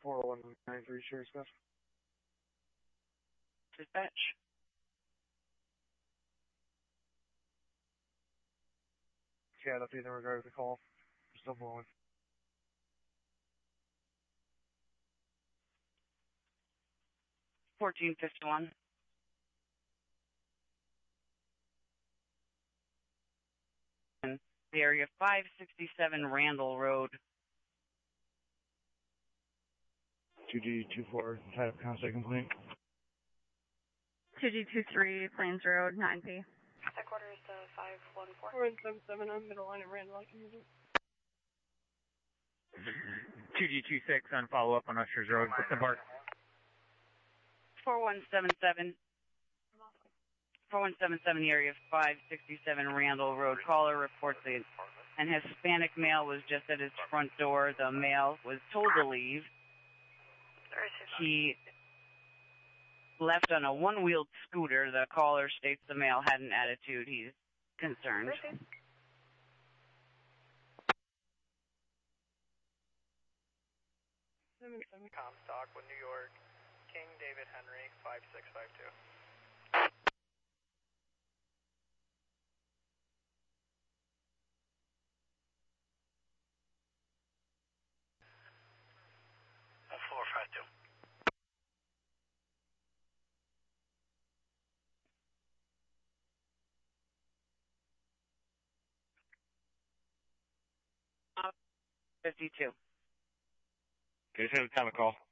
4193 Sheriff's Bus. Dispatch. Yeah, that's in regard to the call. Still blowing. $14.51. The area 567 Randall Road. 2G24, tied up contact complaint. 2G23 Plains Road, 9P. Headquarters to 514. 4177 on middle line of Randall. I can use it. 2G26 on follow-up on Ushers Road. Brooklyn Park. 4177. 4177, area 567 Randall Road. Caller reports an Hispanic male was just at his front door. The male was told to leave. He left on a one-wheeled scooter. The caller states the male had an attitude. He's concerned. Comstock with New York, King David Henry, 5652. $52. Okay, just have a time of call.